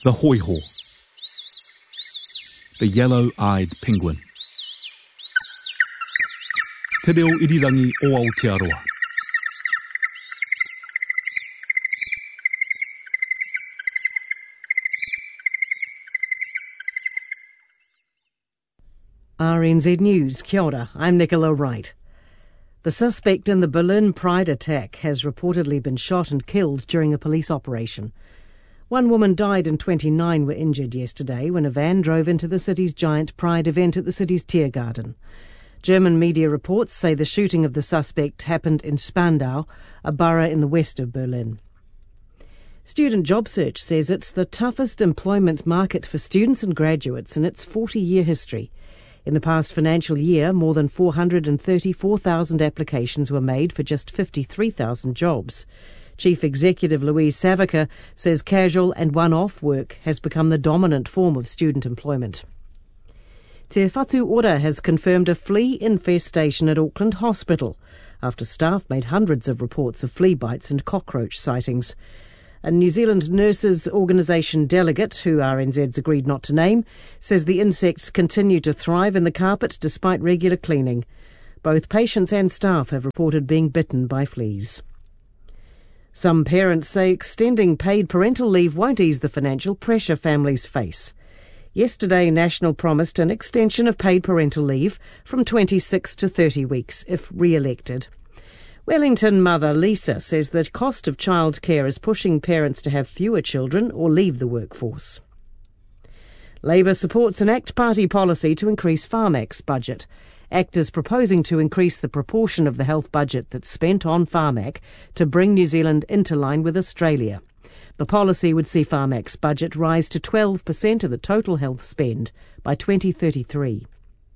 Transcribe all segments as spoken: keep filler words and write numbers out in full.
The hoiho. The yellow-eyed penguin. Te reo irirangi o Aotearoa. R N Z News, kia ora, I'm Nicola Wright. The suspect in the Berlin Pride attack has reportedly been shot and killed during a police operation. One woman died and twenty-nine were injured yesterday when a van drove into the city's giant Pride event at the city's Tiergarten. German media reports say the shooting of the suspect happened in Spandau, a borough in the west of Berlin. Student Job Search says it's the toughest employment market for students and graduates in its forty-year history. In the past financial year, more than four hundred thirty-four thousand applications were made for just fifty-three thousand jobs. Chief Executive Louise Savaker says casual and one-off work has become the dominant form of student employment. Te Whatu Ora has confirmed a flea infestation at Auckland Hospital after staff made hundreds of reports of flea bites and cockroach sightings. A New Zealand Nurses Organisation delegate, who R N Z's agreed not to name, says the insects continue to thrive in the carpet despite regular cleaning. Both patients and staff have reported being bitten by fleas. Some parents say extending paid parental leave won't ease the financial pressure families face. Yesterday, National promised an extension of paid parental leave from twenty-six to thirty weeks if re-elected. Wellington mother Lisa says the cost of childcare is pushing parents to have fewer children or leave the workforce. Labour supports an ACT Party policy to increase Pharmac's budget. ACT is proposing to increase the proportion of the health budget that's spent on Pharmac to bring New Zealand into line with Australia. The policy would see Pharmac's budget rise to twelve percent of the total health spend by twenty thirty-three.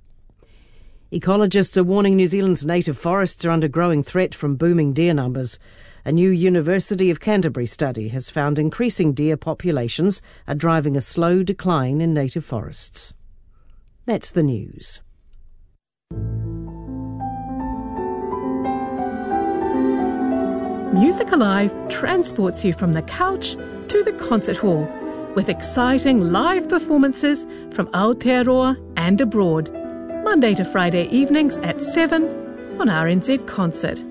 Ecologists are warning New Zealand's native forests are under growing threat from booming deer numbers. A new University of Canterbury study has found increasing deer populations are driving a slow decline in native forests. That's the news. Music Alive transports you from the couch to the concert hall with exciting live performances from Aotearoa and abroad. Monday to Friday evenings at seven on R N Z Concert.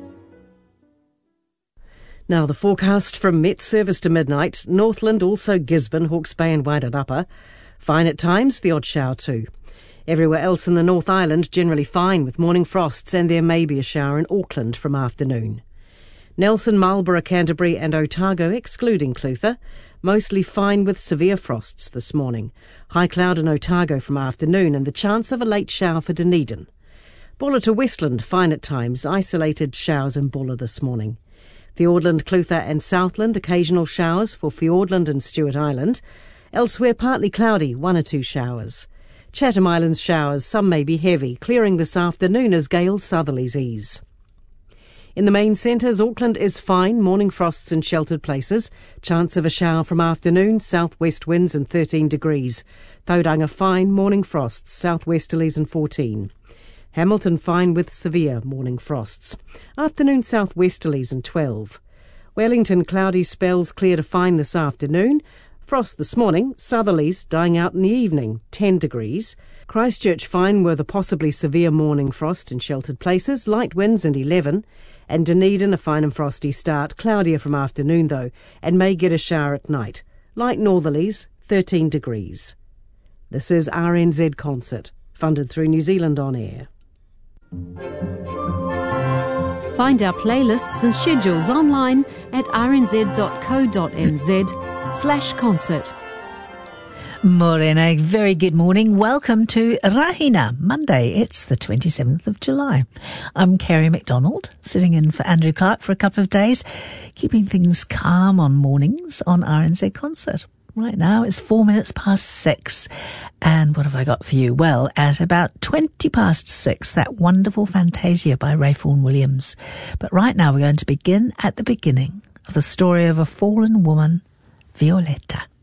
Now the forecast from Met Service to midnight. Northland, also Gisborne, Hawke's Bay and Wairarapa. Fine at times, the odd shower too. Everywhere else in the North Island generally fine with morning frosts, and there may be a shower in Auckland from afternoon. Nelson, Marlborough, Canterbury and Otago, excluding Clutha, mostly fine with severe frosts this morning. High cloud in Otago from afternoon and the chance of a late shower for Dunedin. Bulla to Westland, fine at times, isolated showers in Bulla this morning. Fiordland, Clutha and Southland, occasional showers for Fiordland and Stewart Island. Elsewhere partly cloudy, one or two showers. Chatham Islands showers, some may be heavy, clearing this afternoon as gale southerlies ease. In the main centres, Auckland is fine, morning frosts in sheltered places. Chance of a shower from afternoon, south-west winds and thirteen degrees. Tauranga fine, morning frosts, south-westerlies and fourteen. Hamilton fine with severe morning frosts. Afternoon south-westerlies and twelve. Wellington cloudy spells clear to fine this afternoon. Frost this morning, southerlies dying out in the evening, ten degrees. Christchurch fine with a possibly severe morning frost in sheltered places, light winds and eleven. And Dunedin a fine and frosty start, cloudier from afternoon though, and may get a shower at night. Light northerlies, thirteen degrees. This is R N Z Concert, funded through New Zealand On Air. Find our playlists and schedules online at rnz.co.nz slash concert. Morena, very good morning. Welcome to Rahina, Monday. It's the twenty-seventh of July. I'm Kerry McDonald, sitting in for Andrew Clark for a couple of days, keeping things calm on mornings on R N Z Concert. Right now it's four minutes past six. And what have I got for you? Well, at about twenty past six, that wonderful Fantasia by Ray Vaughan Williams. But right now we're going to begin at the beginning of the story of a fallen woman, Violetta.